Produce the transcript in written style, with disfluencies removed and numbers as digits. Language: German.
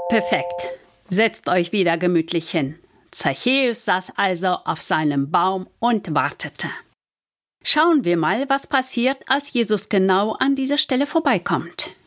Perfekt. Setzt euch wieder gemütlich hin. Zachäus saß also auf seinem Baum und wartete. Schauen wir mal, was passiert, als Jesus genau an dieser Stelle vorbeikommt.